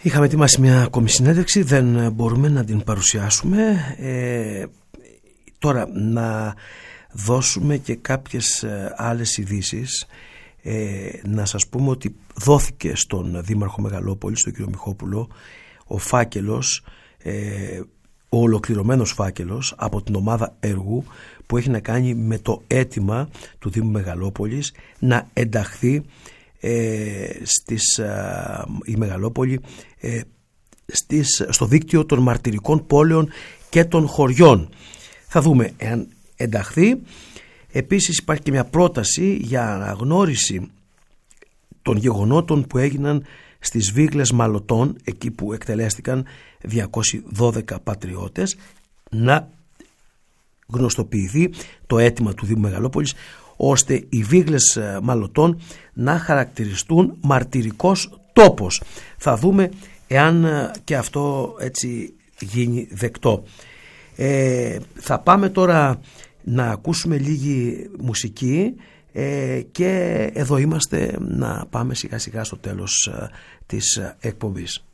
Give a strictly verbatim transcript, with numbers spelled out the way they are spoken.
Είχαμε ετοιμάσει μια ακόμη συνέντευξη, δεν μπορούμε να την παρουσιάσουμε. Ε, τώρα να δώσουμε και κάποιες άλλες ειδήσεις. Ε, να σας πούμε ότι δόθηκε στον Δήμαρχο Μεγαλόπολης, τον κύριο Μιχόπουλο, ο φάκελος, ε, ο ολοκληρωμένος φάκελος από την ομάδα έργου που έχει να κάνει με το αίτημα του Δήμου Μεγαλόπολης να ενταχθεί ε, στις, ε, η Μεγαλόπολη ε, στις, στο δίκτυο των μαρτυρικών πόλεων και των χωριών. Θα δούμε εάν ενταχθεί. Επίσης υπάρχει και μια πρόταση για αναγνώριση των γεγονότων που έγιναν στις Βίγλες Μαλωτών, εκεί που εκτελέστηκαν διακόσιοι δώδεκα πατριώτες, να γνωστοποιηθεί το αίτημα του Δήμου Μεγαλόπολης, ώστε οι Βίγλες Μαλωτών να χαρακτηριστούν μαρτυρικός τόπος. Θα δούμε εάν και αυτό έτσι γίνει δεκτό. Ε, θα πάμε τώρα να ακούσουμε λίγη μουσική ε, και εδώ είμαστε να πάμε σιγά σιγά στο τέλος ε, της εκπομπής.